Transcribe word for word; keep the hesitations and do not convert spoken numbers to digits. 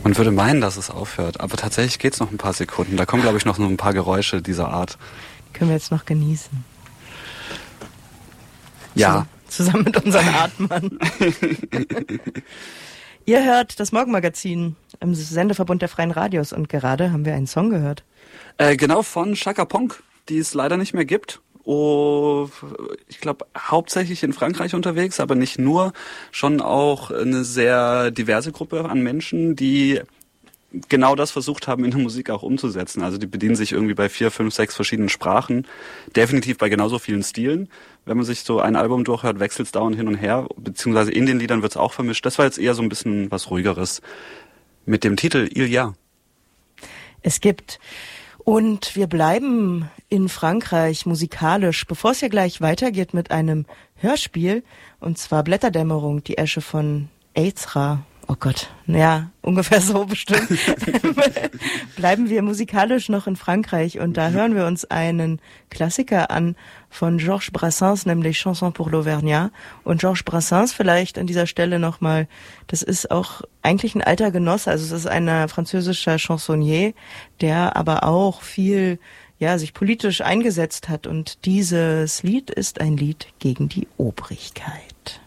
Man würde meinen, dass es aufhört, aber tatsächlich geht es noch ein paar Sekunden. Da kommen, glaube ich, noch so ein paar Geräusche dieser Art. Können wir jetzt noch genießen. Ja. Zusammen mit unseren Atmern. Ihr hört das Morgenmagazin im Sendeverbund der Freien Radios und gerade haben wir einen Song gehört. Äh, genau, von Chaka Ponk, die es leider nicht mehr gibt. Oh, ich glaube, hauptsächlich in Frankreich unterwegs, aber nicht nur. Schon auch eine sehr diverse Gruppe an Menschen, die genau das versucht haben, in der Musik auch umzusetzen. Also die bedienen sich irgendwie bei vier, fünf, sechs verschiedenen Sprachen, definitiv bei genauso vielen Stilen. Wenn man sich so ein Album durchhört, wechselt es dauernd hin und her, beziehungsweise in den Liedern wird es auch vermischt. Das war jetzt eher so ein bisschen was Ruhigeres mit dem Titel Il y a. Es gibt. Und wir bleiben in Frankreich musikalisch, bevor es ja gleich weitergeht mit einem Hörspiel, und zwar Blätterdämmerung, die Esche von Ezra. Oh Gott, ja, ungefähr so bestimmt. Bleiben wir musikalisch noch in Frankreich und da hören wir uns einen Klassiker an von Georges Brassens, nämlich Chanson pour l'Auvergnat. Und Georges Brassens vielleicht an dieser Stelle nochmal, das ist auch eigentlich ein alter Genosse, also es ist ein französischer Chansonnier, der aber auch viel, ja, sich politisch eingesetzt hat und dieses Lied ist ein Lied gegen die Obrigkeit.